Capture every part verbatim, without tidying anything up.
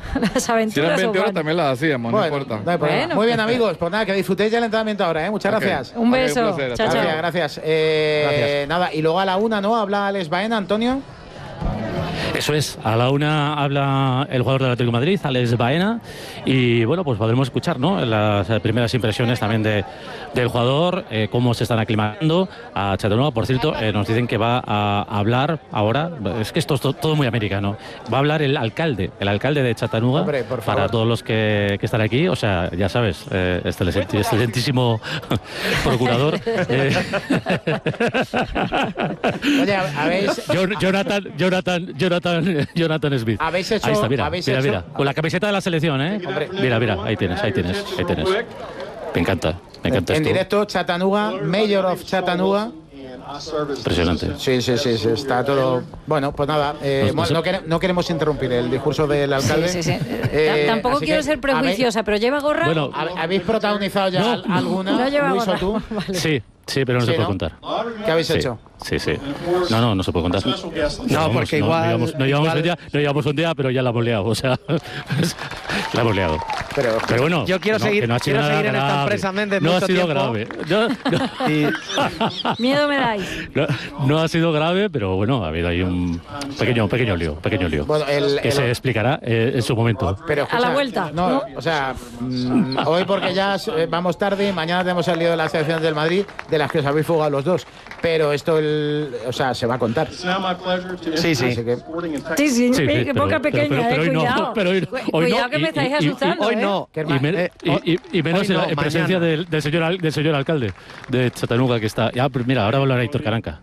Las aventuras. Si eran veinte horas van. también las hacíamos, Bueno, no importa. no hay problema. Bueno. Muy bien, amigos. Pues nada, que disfrutéis del entrenamiento ahora, ¿eh? Muchas Okay. gracias. Un beso. Ok, un placer. Chao, Hasta chao. Gracias, gracias. Eh, Gracias. Nada, y luego a la una, ¿no? Habla Alex Baena, Antonio. Eso es, a la una habla el jugador del Atlético de Madrid, Alex Baena, y bueno, pues podremos escuchar, ¿no?, las primeras impresiones también de, del jugador, eh, cómo se están aclimatando a Chattanooga. Por cierto, eh, nos dicen que va a hablar ahora, es que esto es to- todo muy americano, va a hablar el alcalde, el alcalde de Chattanooga, Hombre, por favor. para todos los que, que están aquí, o sea, ya sabes, eh, excelente- excelentísimo procurador. eh, Oye, habéis. Jon- Jonathan, Jonathan, Jonathan, Jonathan Smith. Habéis hecho- Ahí está, mira, habéis mira, hecho- mira, con la camiseta de la selección, ¿eh? Hombre. Mira, mira, ahí tienes, ahí tienes, ahí tienes. Me encanta, me encanta En esto. directo, Chattanooga, Mayor of Chattanooga. Impresionante. Sí, sí, sí, sí, está todo. Bueno, pues nada, eh, No- no bueno, sé. no, quere- no queremos interrumpir el discurso del alcalde. Sí, sí, sí. Eh, Ta- Tampoco así quiero que, ser prejuiciosa, pero lleva gorra. Bueno, ¿hab- ¿Habéis protagonizado ya No, al- alguna? no lleva Luis o gorra. tú? Vale. sí, sí, pero no Sí, se puede ¿no? contar. ¿Qué habéis Sí, hecho? sí, sí. No, no, no se puede contar. No, porque igual- No llevamos, no llevamos igual- un día, no llevamos un día, pero ya la hemos liado, o sea, la hemos liado. Pero, Pero bueno, Yo quiero no, seguir- que no ha sido quiero nada seguir en esta grave. empresa, Méndez, No ha mucho sido tiempo. grave. No, no. Y Miedo me dais. No, no ha sido grave, pero bueno, ha habido ahí un pequeño, pequeño lío, pequeño lío. Bueno, el- que el- se explicará eh, en su momento. pero A la vuelta, No, ¿no? o sea, mm, hoy porque ya eh, vamos tarde, mañana tenemos el lío de las selecciones del Madrid, de las que os habéis fugado los dos. Pero esto, el, o sea, se va a contar. sí, sí. Así que, Sí, sí, Sí, qué sí, boca pero- pequeña, pero- pero eh, hoy no, cuidado. pero hoy- Cu- hoy no, cuidado que y- me estáis y- y- asustando, hoy ¿eh? no. que Y, men- Eh, y- y- y menos hoy en, no, en presencia mañana. del, del señor, al- del señor alcalde de Chattanooga, que está. Ya, pues mira, ahora va a hablar Héctor Caranca.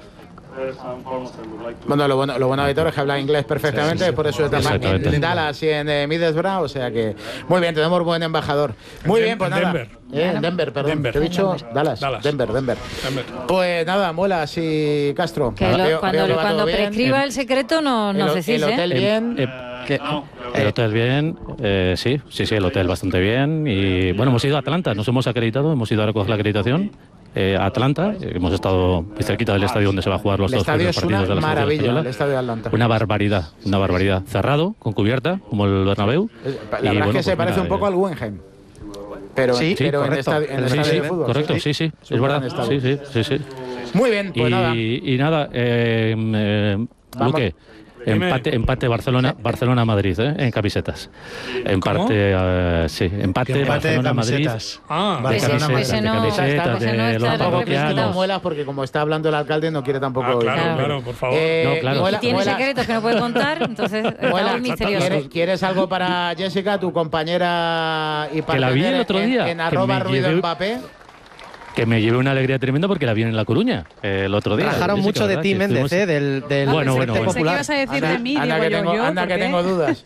bueno, lo bueno, lo bueno de Héctor es que habla inglés perfectamente, por eso está Exactamente. en Dallas y en eh, Middlesbrough, o sea que muy bien, tenemos buen embajador. Muy En bien, pues Den- nada. Denver. Eh, en Denver, perdón. Denver. Te he dicho Dallas. Dallas. Denver, Denver. Denver. Pues nada, Muelas y Castro. Que lo- Veo- cuando veo que va cuando todo bien. prescriba el secreto no, El, nos el decís, hotel ¿eh? bien. Eh, que- el hotel bien, eh, sí, sí, sí, el hotel bastante bien. Y bueno, hemos ido a Atlanta, nos hemos acreditado, hemos ido a recoger la acreditación. Eh, a Atlanta, eh, hemos estado muy cerquita del estadio donde se va a jugar los El dos estadio primeros es una partidos de la selección maravilla, española. el estadio de Atlanta. Una barbaridad, una barbaridad. Cerrado, con cubierta, como el Bernabéu. La Y, verdad es bueno, que se pues parece mira, un poco eh, al Guggenheim. Pero, Sí, en, pero en, correcto. estadio, en el Sí, estadio sí, de fútbol. correcto, sí, sí, un es verdad. gran estadio. Sí, sí, sí, sí. Muy bien, pues y, nada. y nada, eh, eh, Vamos. Luque, Dime. empate, empate Barcelona, Barcelona Madrid, ¿eh? En camisetas. Empate, ¿Cómo? eh, sí, empate, Empate de Barcelona Madrid. camisetas. Ah, De Ese- camisetas, ese de no- camisetas, ese no de está los representado. parroquianos. No muelas porque como está hablando el alcalde no quiere tampoco. Ah, claro, Claro. claro, por favor. Eh, No, claro. Muela- Y tiene Muelas- secretos que no puede contar, entonces está Muelas, muy misterioso. ¿quieres, quieres algo para Jessica, tu compañera y Que la vi el otro en- día, En, que arroba me ruido llevé- Mbappé? Que me llevé una alegría tremenda porque la vi en La Coruña eh, el otro día. Rajaron Jessica, mucho de ¿verdad? ti, Que Méndez, estuvimos- eh, del, del Bueno, Frente bueno, bueno. Pensé que Popular. ibas a decir Anda, de mí, anda digo que yo, tengo, yo, anda ¿por que qué? tengo dudas.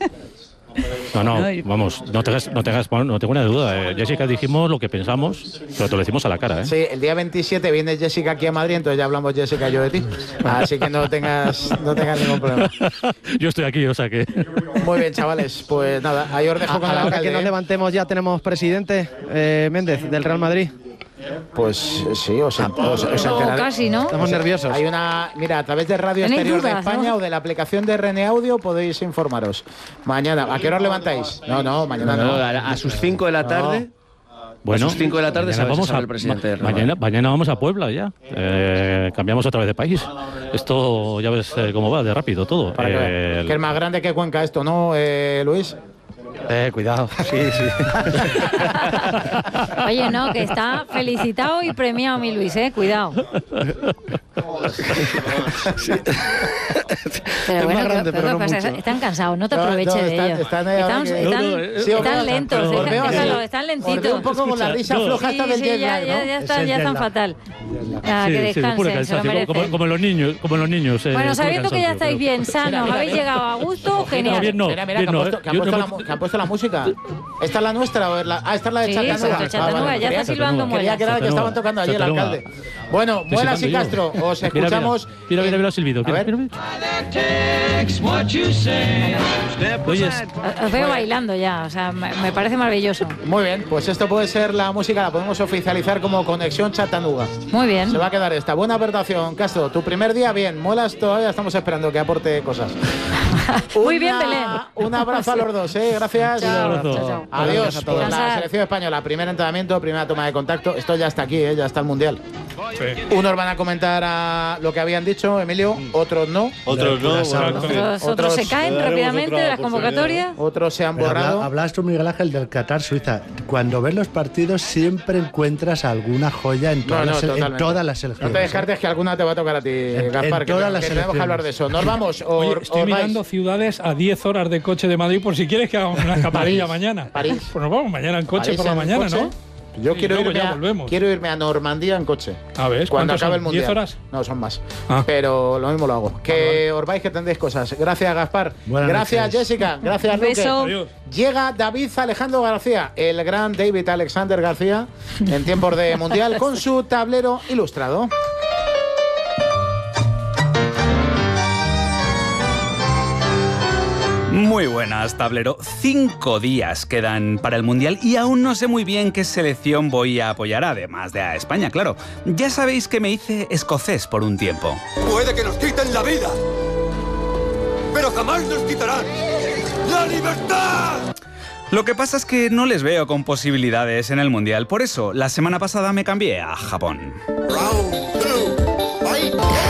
No, no, Ay. vamos, no te hagas, no te hagas, no tengo una duda. eh, Jessica, dijimos lo que pensamos, pero te lo decimos a la cara, ¿eh? Sí, el día veintisiete viene Jessica aquí a Madrid, entonces ya hablamos Jessica y yo de ti. Así que no tengas, no tengas ningún problema. Yo estoy aquí, o sea que. Muy bien, chavales. Pues nada, ahí os dejo A, con a el la hora alcalde. que nos ¿eh? levantemos ya tenemos presidente, eh, Méndez, del Real Madrid. Pues eh, sí, os, os, os No, enteraré- casi, ¿no? Estamos nerviosos. Hay una, mira, a través de Radio ¿Tenéis Exterior de dudas, España no? o de la aplicación de R N Audio podéis informaros. Mañana, ¿a qué hora os levantáis? No, no, mañana no. a, a sus cinco de la tarde. Bueno, a sus cinco de la tarde mañana sabe- vamos sabe a, el presidente del ma- Real mañana, Madrid. mañana vamos a Puebla ya. Eh, cambiamos otra vez de país. Esto ya ves eh, cómo va, de rápido todo. Para que, Eh, vean. Que es más grande que Cuenca esto, ¿no, eh, Luis? Eh, cuidado. Sí, sí. Oye, no, que está felicitado y premiado mi Luis, ¿eh? Cuidado. Pero Es bueno, más grande, ¿qué- pero qué no pasa? mucho. Están cansados, no te No, aproveches no, de están- ellos. están ahí ahora Están, que- están- No, no, eh, Sí, os veo- están lentos, os deja- veo así. déjalo, están Os veo lentitos. un poco con la risa No. floja Sí, esta del sí, jet ya, lag, ya, ¿no? ya, Es está- el ya jet están lag. fatal. Ah, sí, que sí, descansen, puro se lo cansancio, como, merecen. como, como los niños, como los niños. eh, Bueno, puro sabiendo que ya cansancio, estáis pero- bien sanos, mira, habéis mira. llegado a gusto, No, genial. bien no. Mira, mira, bien que, no, han puesto, eh. que han Yo puesto no la, me- que han puesto la música. ¿Esta es la nuestra o es la...? Ah, esta es la de Sí, Chattanooga. Chattanooga, Ah, vale, ya está creía- silbando Creía muelas. que era el que estaban tocando allí el Chattanooga. alcalde. Bueno, Muelas y silbando Castro, os escuchamos. Mira, mira, mira, mira el silbido. A ver. Mira, mira. Oyes. Os veo bailando ya, o sea, me, me parece maravilloso. Muy bien, pues esto puede ser la música, la podemos oficializar como Conexión Chattanooga. Muy bien. Se va a quedar esta. Buena aportación, Castro. Tu primer día, bien. Molas, todavía estamos esperando que aporte cosas. Muy bien, Una- Belén. Un abrazo a los dos, ¿eh? Gracias. Chao, abrazo. chao, chao. Adiós. a todos. Pues la Descansar. selección española, primer entrenamiento, primera toma de contacto. Esto ya está aquí, ¿eh? Ya está el Mundial. Unos van a comentar a lo que habían dicho, Emilio, otros no. Otros no. bueno, Otros, otros Otros- se caen le daremos rápidamente otra de las oportunidad. convocatorias. Otros se han Pero borrado. habla- hablas tú, Miguel Ángel, del Qatar-Suiza. Cuando ves los partidos siempre encuentras alguna joya en todas, No, no, las, en totalmente. todas las No selecciones. te descartes que alguna te va a tocar a ti, En- Gaspar, en que, todas que las tenemos que hablar de eso. Nos vamos. O, Oye, estoy o vais. mirando ciudades a diez horas de coche de Madrid por si quieres que hagamos una escapadilla mañana. París. Pues nos vamos mañana en coche París por la en mañana, coche. ¿no? Yo Y quiero luego irme, ya a, volvemos. quiero irme a Normandía en coche. A ver, Cuando ¿cuántos acabe son? el Mundial. ¿diez horas? No, son más. Ah. Pero lo mismo lo hago. Que os vais, que tendréis cosas. Gracias, Gaspar. Buenas Gracias, noches. Jessica. Gracias, Luque. Beso. Adiós. Llega David Alejandro García, el gran David Alexander García, en tiempos de Mundial, con su tablero ilustrado. Muy buenas, tablero. Cinco días quedan para el Mundial y aún no sé muy bien qué selección voy a apoyar, además de a España, claro. Ya sabéis que me hice escocés por un tiempo. Puede que nos quiten la vida, pero jamás nos quitarán la libertad. Lo que pasa es que no les veo con posibilidades en el Mundial, por eso la semana pasada me cambié a Japón. Round two, fight.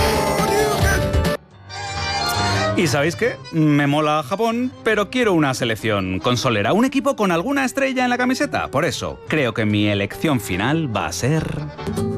¿Y sabéis qué? Me mola Japón, pero quiero una selección consolera, un equipo con alguna estrella en la camiseta. Por eso, creo que mi elección final va a ser...